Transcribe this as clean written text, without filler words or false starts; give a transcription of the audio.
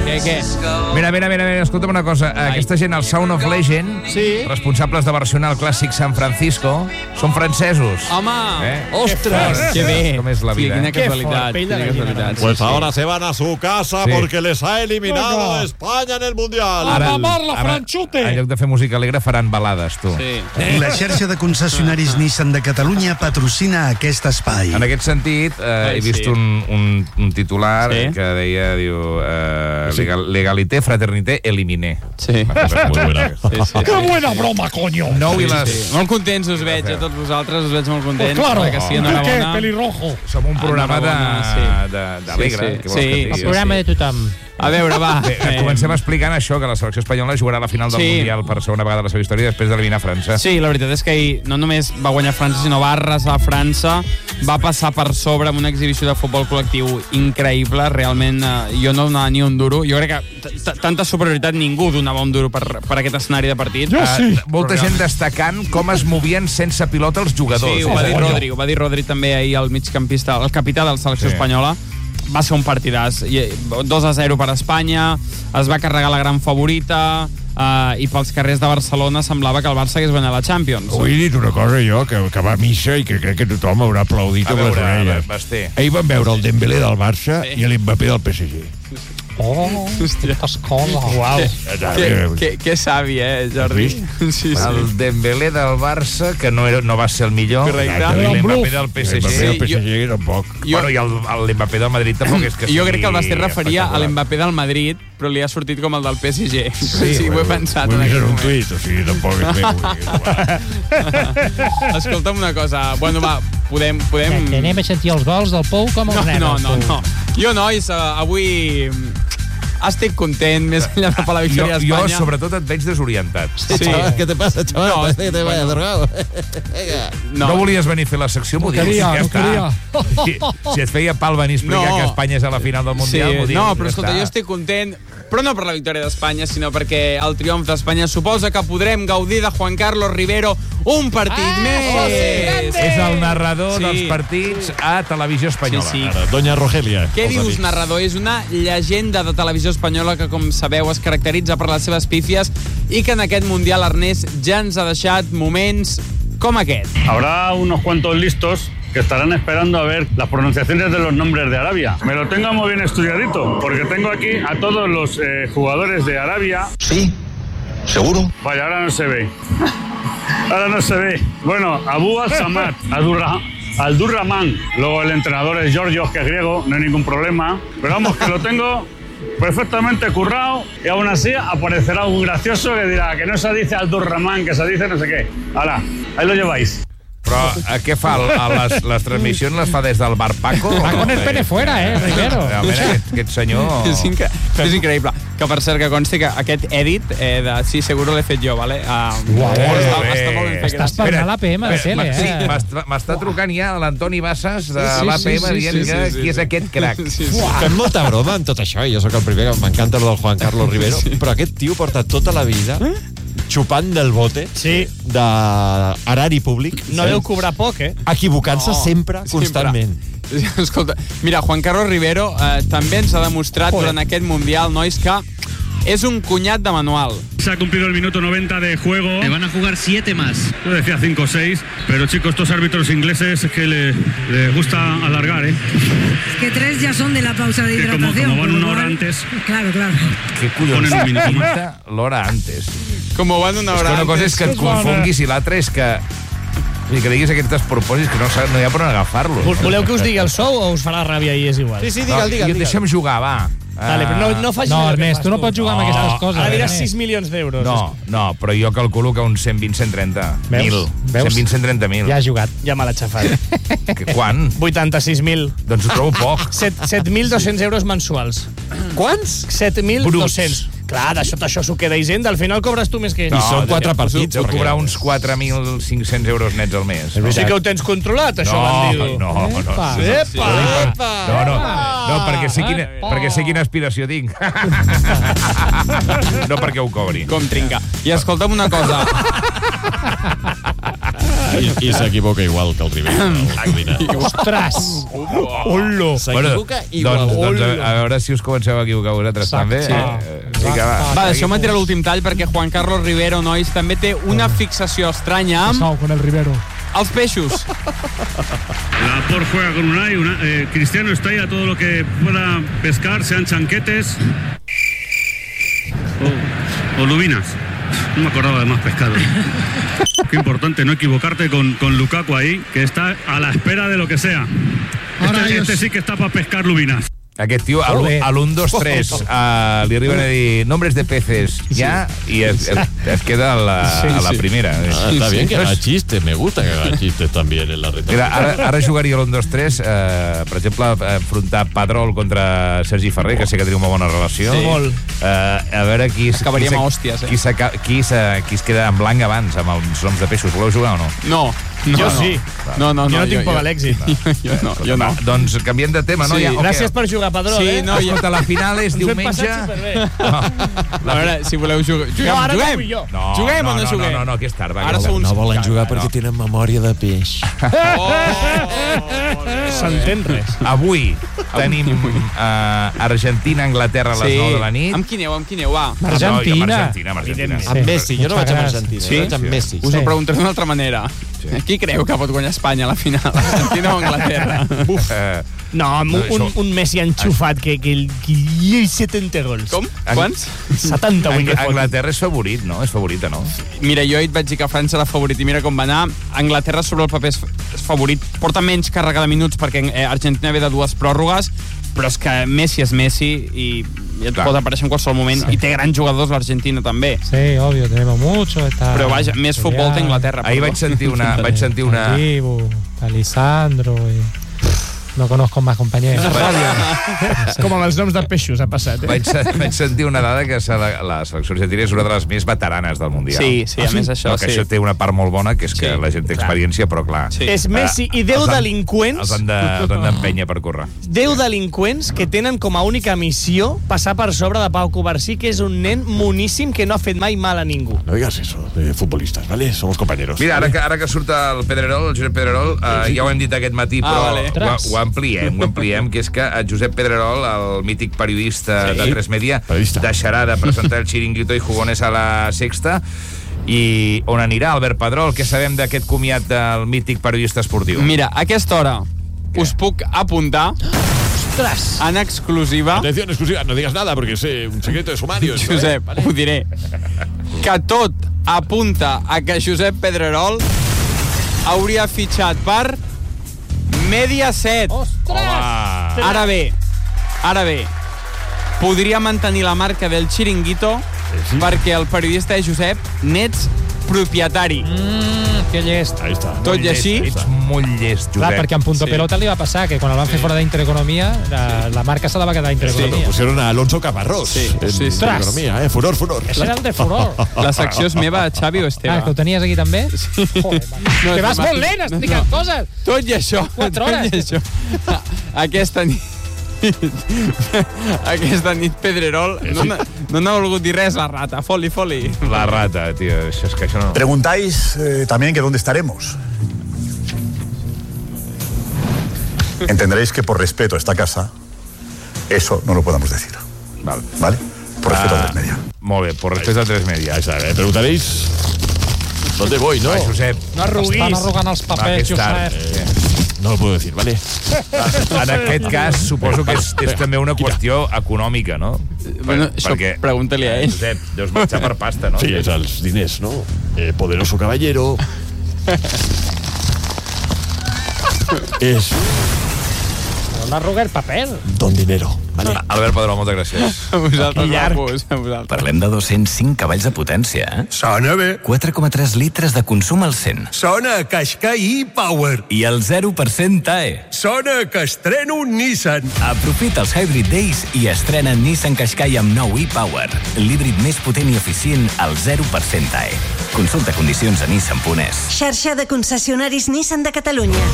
Què? Mira, escolta'm una cosa. Aquesta gent, el Sound of Legend, responsables de versionar el clàssic San Francisco, són francesos. Home! ¡Ostras! Que bé. Com és la vida, Quina casualitat. Pues ahora se van a su casa Sí. porque les ha eliminado España en el Mundial. Ara, en lloc de fer música alegre, faran balades, tu. Sí. La xarxa de concessionaris Nissan de Catalunya patrocina aquest espai. En aquest sentit, he vist un titular que deia, diu, legalité, fraternité, eliminé. Sí. ¡Qué buena broma, coño! 9 i les... Molt contents us veig, a tots vosaltres us veig molt contents. Claro, que sí, ¿qué? enhorabona. Pelirrojo. Som un programa d'alegre. Sí. El programa de tothom. A veure, va. Bé, comencem explicant això, que la selecció espanyola jugarà la final del Mundial per segona vegada a la seva història després d'eliminar França. Sí, la veritat és que ahir no només va guanyar França, sinó va arrasar França, va passar per sobre amb una exhibició de futbol col·lectiu increïble. Realment, jo no donava ni un duro. Jo crec que tanta superioritat ningú donava un duro per aquest escenari de partit. Molta gent destacant com es movien sense pilota els jugadors. Sí, ho va dir Rodri també ahir, el migcampista, el capità de la selecció espanyola. Va ser un partidàs. 2-0 per Espanya, es va carregar la gran favorita, i pels carrers de Barcelona semblava que el Barça hagués guanyat la Champions. Ho he dit una cosa jo, que va a missa i que crec que tothom haurà aplaudit amb les orelles. Basté. Ahir vam veure el Dembélé del Barça i l'Mbappé del PSG. Quantes coses. Uau. Que savi, Jordi? Sí. El Dembélé del Barça, que no va ser el millor. Correcte. L'Mbappé del PSG. L'Mbappé del PSG tampoc. Bueno, i l'Mbappé del Madrid tampoc és que jo crec que el Basté referia a l'Mbappé del Madrid, però li ha sortit com el del PSG. Sí, ho he pensat. Ho he vist en un tuit, o sigui, tampoc és meu. Escolta'm una cosa. Bueno, va, podem... Que anem a sentir els gols del Pou com els nens. No. Jo, nois, avui estic content, més enllà de per la victòria d'Espanya. Jo, sobretot, et veig desorientat. Sí. ¿Qué te pasa, chaval? Parece que te vaya drogado. No volies venir a fer la secció, m'ho dius. Ja està. Si et feia pal venir a explicar que Espanya és a la final del Mundial, m'ho dius. No, però escolta, jo estic content, però no per la victòria d'Espanya, sinó perquè el triomf d'Espanya suposa que podrem gaudir de Juan Carlos Rivero un partit més. És el narrador dels partits a Televisió Espanyola. Sí. Doña Rogelia. Què dius, narrador? És una llegenda de Televisió Espanyola que, com sabeu, es caracteritza per les seves pífies i que en aquest Mundial, Ernest, ja ens ha deixat moments com aquest. Habrá unos cuantos listos que estarán esperando a ver las pronunciaciones de los nombres de Arabia. Me lo tengo muy bien estudiadito, porque tengo aquí a todos los jugadores de Arabia. Sí, seguro. Vaya, ahora no se ve. Ahora no se ve. Bueno, Abu al-Samad, Al-Durrahman. Luego el entrenador es Georgios, que es griego, no hay ningún problema. Pero vamos, que lo tengo perfectamente currado y aún así aparecerá un gracioso que dirá que no se dice Al-Durrahman, que se dice no sé qué. Hala, ahí lo lleváis. Però què fa? Les transmissions les fa des del bar Paco? Va con el pene fuera, Rivero. Aquest senyor... És increïble. Que per cert, que consti que aquest edit de Sí, seguro l'he fet jo, vale? Està molt ben fet. Estàs per l'APM de tele, Sí, m'està trucant ja l'Antoni Bassas de l'APM dient qui és aquest crac. Fem molta broma amb tot això, i jo sóc el primer que m'encanta el del Juan Carlos Rivero, però aquest tio porta tota la vida xupant del bote d'erari públic. No deu cobrar poc, equivocant-se sempre, constantment. Escolta, mira, Juan Carlos Rivero també ens ha demostrat durant aquest Mundial, nois, que es un cuñat de manual. Se ha cumplido el minuto 90 de juego. Le van a jugar 7 más. Yo decía 5 o 6, pero chicos, estos árbitros ingleses es que les gusta alargar, ¿eh? Es que 3 ya son de la pausa de hidratación. Como van una hora antes. Claro. Què collons? Ponen un minuto l'hora antes. Com van una hora antes. Una cosa és que et confonguis i l'altra és que diguis aquests despropòsits que no hi ha per on agafar-los. Voleu que us digui el sou o us farà ràbia i és igual? Sí, digue'l. Deixa'm jugar, va. Vale, però no facis Ernest, tu no pots jugar amb aquestes coses. Ara diràs 6 milions d'euros. No, però jo calculo que uns 120-130.000. 120-130.000. Ja has jugat. Ja me l'ha xafat. Quan? 86.000. Doncs ho trobo poc. 7.200 euros mensuals. Quants? 7.200. Clar, d'això s'ho queda Hisenda. Al final cobres tu més que ell. I són 4 partits. Deu cobrar uns 4.500 euros nets al mes. Sí que ho tens controlat, això, bandido. No. No, perquè sé quina aspiració tinc. No perquè ho cobri. Com trinca. I escolta'm una cosa. I s'equivoca igual que el Rivera. Ostres! Olo! S'equivoca igual. Doncs a veure si us comenceu a equivocar vosaltres també. Vinga, Va, deixeu-me tirar l'últim tall perquè Juan Carlos Rivero, nois, també té una fixació estranya amb Con el Rivero. els peixos. La Por juega con Unai. Cristiano está ahí a todo lo que pueda pescar, sean chanquetes o lubinas. No me acordaba de más pescado. Qué importante no equivocarte con Lukaku ahí, que está a la espera de lo que sea. Este sí que está para pescar lubinas. Aquest tio, a l'1, 2, 3, li arriben a dir nombres de peces ja, i es queda a la primera. Está bien que haga chistes, me gusta que haga chistes también en la reta. Mira, ara jugaria l'1, 2, 3, per exemple, enfrontar Pedrol contra Sergi Ferrer, que sé que teniu una bona relació. A veure qui acabaríem a hòsties, qui es queda en blanc abans amb els noms de peixos. Voleu jugar o no? No. Jo sí. No, jo no tinc por a l'èxit. Jo no. Doncs canviem de tema, no? Gràcies per jugar, Pedrol. Escolta, la final és diumenge. A veure, si voleu jugar. Juguem! Juguem o no juguem? No, que és tard. No volen jugar perquè tenen memòria de peix. S'entén res. Avui tenim Argentina-Anglaterra a les 9 de la nit. Amb qui aneu, va? Argentina. Amb Messi, jo no vaig amb Argentina, jo vaig amb Messi. Us ho preguntaré d'una altra manera. Qui creu que pot guanyar Espanya a la final? Argentina o Anglaterra? No, un Messi enxufat que hi ha 70 gols. Com? Quants? 70 avui que fot. Anglaterra és favorit, no? És favorita, no? Mira, jo et vaig dir que França era favorit i mira com va anar. Anglaterra sobre el paper és favorit. Porta menys càrrega de minuts perquè Argentina ve de 2 pròrrogues, però és que Messi és Messi i et pot aparèixer en qualsevol moment i té grans jugadors l'Argentina també. Sí, obvio, tenemos mucho. Però vaja, més futbol té Anglaterra. Ahir vaig sentir una... Alisandro no conozco más compañeros. Com amb els noms de peixos ha passat. Vaig sentir una dada que la selecció argentina és una de les més veteranes del Mundial. Sí, a més això, que això té una part molt bona, que és que la gent té experiència, però clar... És Messi i 10 delinqüents... Els han d'empènyer per córrer. 10 delinqüents que tenen com a única missió passar per sobre de Pau Covarsí, que és un nen moníssim que no ha fet mai mal a ningú. No digas eso de futbolistas, ¿vale? Somos compañeros. Mira, ara que surt el Pedrerol, el Josep Pedrerol, ja ho hem dit aquest matí, però ho ampliem, que és que el Josep Pedrerol, el mític periodista de 3 Media, deixarà de presentar el Chiringuito i Jugones a la Sexta. I on anirà Albert Pedrol? Què sabem d'aquest comiat del mític periodista esportiu? Mira, a aquesta hora us puc apuntar en exclusiva... Atención, exclusiva, no digas nada porque es un secreto de sumario. Josep, ho diré. Que tot apunta a que Josep Pedrerol hauria fitxat per Mediaset. Ostres! Ara bé, podria mantenir la marca del Chiringuito perquè el periodista de Josep n'ets propietari. Que llest. Ahí está. Tot i així... Ets molt llest, Josep. Clar, perquè en Punto Pelota li va passar que quan el van fer fora d'Intereconomia, la marca se la va quedar d'Intereconomia. Pusieron a Alonso Caparrós. Sí. Economía, Furor. Ese era el de Furor. La secció és meva, Xavi o Esteve? Que ho tenies aquí també? Sí. Joder, que vas molt lent, explicant coses. Tot i això, 4 hores. Aquesta nit Pedrerol no n'ha volgut dir res, la rata. Foli. La rata, tío, es que això no... Preguntáis también que dónde estaremos. Entenderéis que por respeto a esta casa, eso no lo podamos decir. ¿Vale? Por respeto a 3 Media. Molt bé, por respeto a 3 Media. Preguntaréis dónde voy, ¿no? Josep. No arruguis. Estan arrugant els papers, Josep. No lo puedo decir, ¿vale? En aquest cas, suposo que és també una qüestió econòmica, no? Bueno, això pregunta-li a ell. Josep, deus marxar per pasta, no? Sí, és els diners, no? Poderoso caballero. No arruga el paper. Don dinero. Vale. Albert Pedrol, moltes gràcies. A vosaltres, guapos. Parlem de 205 cavalls de potència, eh? Sona bé. 4,3 litres de consum al 100. Sona Qashqai e-Power. I el 0% TAE. Sona que estreno un Nissan. Aprofita els Hybrid Days i estrena Nissan Qashqai amb nou e-Power. L'híbrid més potent i eficient al 0% TAE. Consulta condicions a Nissan.es. Xarxa de concessionaris Nissan de Catalunya.